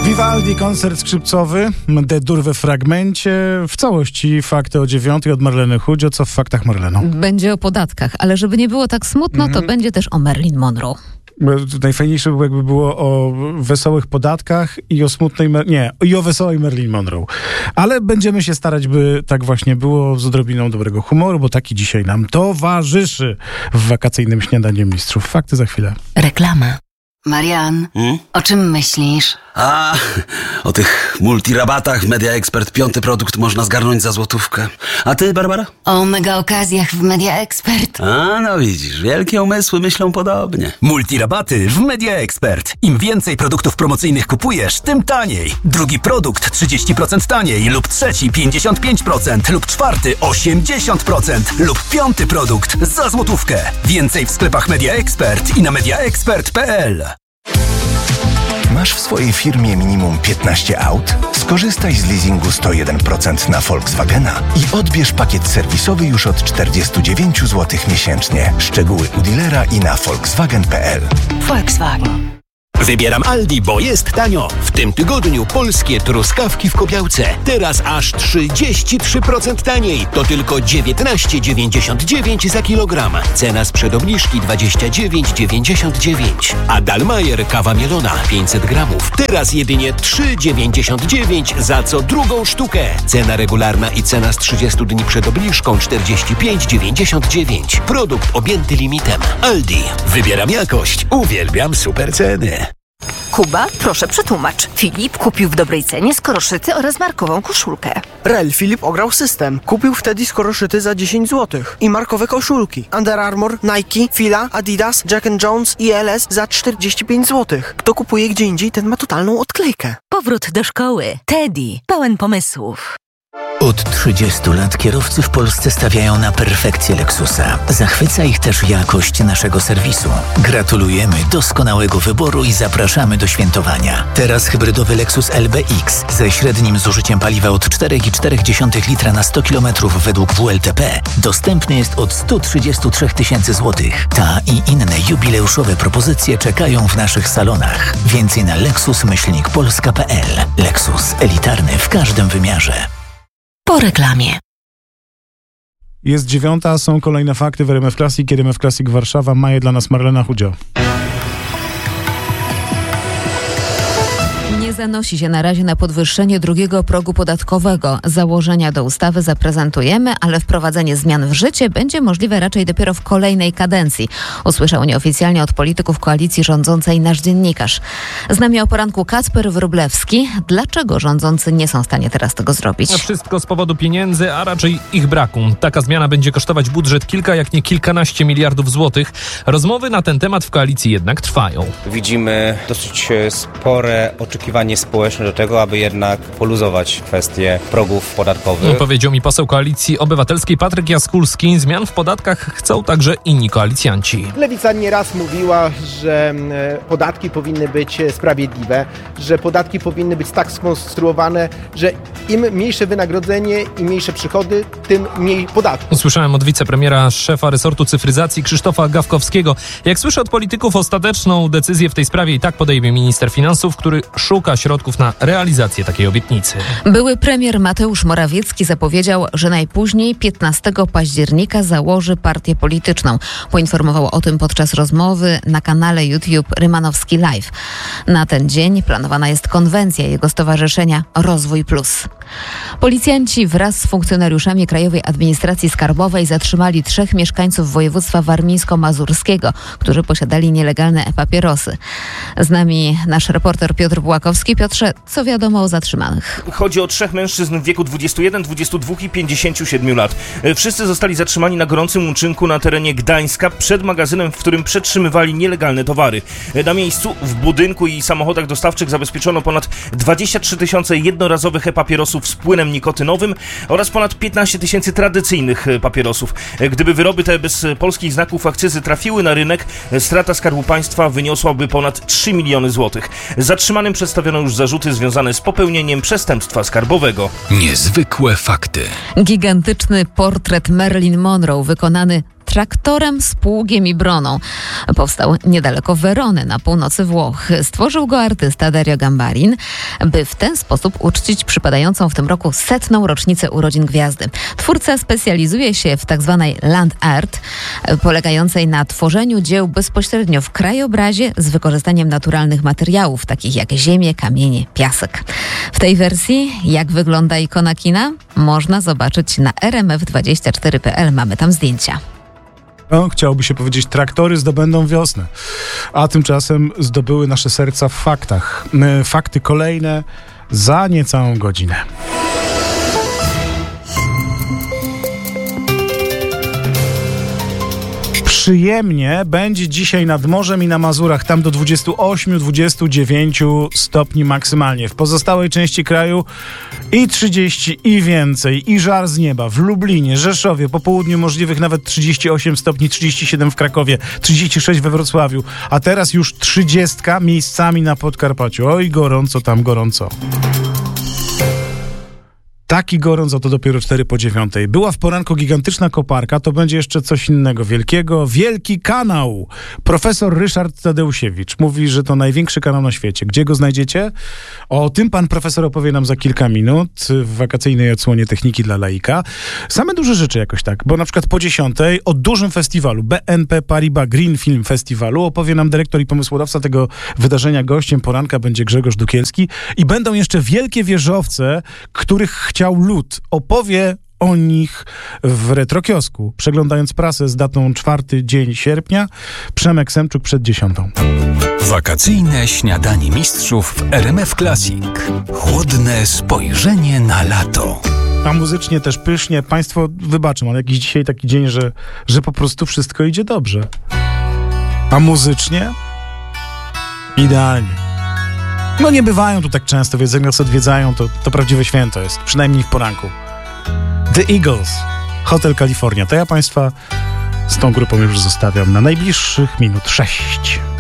Vivaldi, koncert skrzypcowy, D-dur we fragmencie, w całości fakty o 9 od Marleny Chudzio, co w faktach Marleno? Będzie o podatkach, ale żeby nie było tak smutno, to będzie też o Marilyn Monroe. Najfajniejsze jakby było o wesołych podatkach i o smutnej, i o wesołej Marilyn Monroe. Ale będziemy się starać, by tak właśnie było, z odrobiną dobrego humoru, bo taki dzisiaj nam towarzyszy w wakacyjnym śniadaniu mistrzów. Fakty za chwilę. Reklama. Marian, o czym myślisz? O tych multirabatach w Media Expert 5. produkt można zgarnąć za złotówkę. A ty, Barbara? O mega okazjach w Media Expert. No widzisz, wielkie umysły myślą podobnie. Multirabaty w Media Expert. Im więcej produktów promocyjnych kupujesz, tym taniej. Drugi produkt 30% taniej lub trzeci 55% lub czwarty 80% lub 5. produkt za złotówkę. Więcej w sklepach Media Expert i na mediaexpert.pl. Masz w swojej firmie minimum 15 aut? Skorzystaj z leasingu 101% na Volkswagena i odbierz pakiet serwisowy już od 49 zł miesięcznie. Szczegóły u dealera i na volkswagen.pl. Volkswagen. Wybieram Aldi, bo jest tanio. W tym tygodniu polskie truskawki w Kobiałce. Teraz aż 33% taniej. To tylko 19,99 za kilogram. Cena sprzed obniżki 29,99. A Dalmajer kawa mielona 500 gramów. Teraz jedynie 3,99 za co drugą sztukę. Cena regularna i cena z 30 dni przed obniżką 45,99. Produkt objęty limitem. Aldi. Wybieram jakość. Uwielbiam super ceny. Kuba, proszę przetłumacz. Filip kupił w dobrej cenie skoroszyty oraz markową koszulkę. Filip ograł system. Kupił wtedy skoroszyty za 10 zł. I markowe koszulki. Under Armour, Nike, Fila, Adidas, Jack & Jones i LS za 45 zł. Kto kupuje gdzie indziej, ten ma totalną odklejkę. Powrót do szkoły. Teddy. Pełen pomysłów. Od 30 lat kierowcy w Polsce stawiają na perfekcję Lexusa. Zachwyca ich też jakość naszego serwisu. Gratulujemy doskonałego wyboru i zapraszamy do świętowania. Teraz hybrydowy Lexus LBX ze średnim zużyciem paliwa od 4,4 litra na 100 km według WLTP dostępny jest od 133 000 złotych. Ta i inne jubileuszowe propozycje czekają w naszych salonach. Więcej na lexus-polska.pl. Lexus elitarny w każdym wymiarze. Po reklamie. Jest 9, są kolejne fakty w RMF Classic. RMF Classic Warszawa. Ma je dla nas Marlena Chudzio. Nie zanosi się na razie na podwyższenie drugiego progu podatkowego. Założenia do ustawy zaprezentujemy, ale wprowadzenie zmian w życie będzie możliwe raczej dopiero w kolejnej kadencji. Usłyszał nieoficjalnie od polityków koalicji rządzącej nasz dziennikarz. Z nami o poranku Kacper Wróblewski. Dlaczego rządzący nie są w stanie teraz tego zrobić? Wszystko z powodu pieniędzy, a raczej ich braku. Taka zmiana będzie kosztować budżet kilka, jak nie kilkanaście miliardów złotych. Rozmowy na ten temat w koalicji jednak trwają. Widzimy dosyć spore oczekiwanie społeczne do tego, aby jednak poluzować kwestie progów podatkowych. Powiedział mi poseł Koalicji Obywatelskiej Patryk Jaskulski. Zmian w podatkach chcą także inni koalicjanci. Lewica nieraz mówiła, że podatki powinny być sprawiedliwe, że podatki powinny być tak skonstruowane, że im mniejsze wynagrodzenie i mniejsze przychody, tym mniej podatków. Usłyszałem od wicepremiera, szefa resortu cyfryzacji Krzysztofa Gawkowskiego. Jak słyszę od polityków, ostateczną decyzję w tej sprawie i tak podejmie minister finansów, który szuka środków na realizację takiej obietnicy. Były premier Mateusz Morawiecki zapowiedział, że najpóźniej 15 października założy partię polityczną. Poinformował o tym podczas rozmowy na kanale YouTube Rymanowski Live. Na ten dzień planowana jest konwencja jego stowarzyszenia Rozwój Plus. Policjanci wraz z funkcjonariuszami Krajowej Administracji Skarbowej zatrzymali 3 mieszkańców województwa warmińsko-mazurskiego, którzy posiadali nielegalne e-papierosy. Z nami nasz reporter Piotr Bułakowski. Piotrze, co wiadomo o zatrzymanych? Chodzi o 3 mężczyzn w wieku 21, 22 i 57 lat. Wszyscy zostali zatrzymani na gorącym uczynku na terenie Gdańska przed magazynem, w którym przetrzymywali nielegalne towary. Na miejscu, w budynku i samochodach dostawczych zabezpieczono ponad 23 000 jednorazowych e-papierosów z płynem nikotynowym oraz ponad 15 000 tradycyjnych papierosów. Gdyby wyroby te bez polskich znaków akcyzy trafiły na rynek, strata Skarbu Państwa wyniosłaby ponad 3 miliony złotych. Zatrzymanym przedstawiono już zarzuty związane z popełnieniem przestępstwa skarbowego. Niezwykłe fakty. Gigantyczny portret Marilyn Monroe wykonany traktorem z pługiem i broną. Powstał niedaleko Werony na północy Włoch. Stworzył go artysta Dario Gambarin, by w ten sposób uczcić przypadającą w tym roku 100. rocznicę urodzin gwiazdy. Twórca specjalizuje się w tak zwanej land art, polegającej na tworzeniu dzieł bezpośrednio w krajobrazie z wykorzystaniem naturalnych materiałów, takich jak ziemię, kamienie, piasek. W tej wersji, jak wygląda ikona kina, można zobaczyć na rmf24.pl. Mamy tam zdjęcia. Chciałoby się powiedzieć, traktory zdobędą wiosnę. A tymczasem zdobyły nasze serca w faktach. Fakty kolejne za niecałą godzinę. Przyjemnie będzie dzisiaj nad morzem i na Mazurach, tam do 28-29 stopni maksymalnie. W pozostałej części kraju i 30 i więcej, i żar z nieba. W Lublinie, Rzeszowie, po południu możliwych nawet 38 stopni, 37 w Krakowie, 36 we Wrocławiu, a teraz już 30 miejscami na Podkarpaciu. Oj, gorąco tam, gorąco. Taki gorąco to dopiero 4:09. Była w poranku gigantyczna koparka, to będzie jeszcze coś innego wielkiego. Wielki kanał. Profesor Ryszard Tadeusiewicz mówi, że to największy kanał na świecie. Gdzie go znajdziecie? O tym pan profesor opowie nam za kilka minut w wakacyjnej odsłonie Techniki dla laika. Same duże rzeczy jakoś tak, bo na przykład po 10:00 o dużym festiwalu BNP Paribas Green Film Festiwalu opowie nam dyrektor i pomysłodawca tego wydarzenia. Gościem poranka będzie Grzegorz Dukielski i będą jeszcze wielkie wieżowce, których chciał lud. Opowie o nich w Retrokiosku. Przeglądając prasę z datą 4 dzień sierpnia, Przemek Semczuk przed 10:00. Wakacyjne śniadanie mistrzów w RMF Classic. Chłodne spojrzenie na lato. A muzycznie też pysznie. Państwo wybaczą, ale jakiś dzisiaj taki dzień, że po prostu wszystko idzie dobrze. A muzycznie? Idealnie. No nie bywają tu tak często, więc jak nas odwiedzają, to prawdziwe święto jest. Przynajmniej w poranku. The Eagles, Hotel California. To ja Państwa z tą grupą już zostawiam na najbliższych minut 6.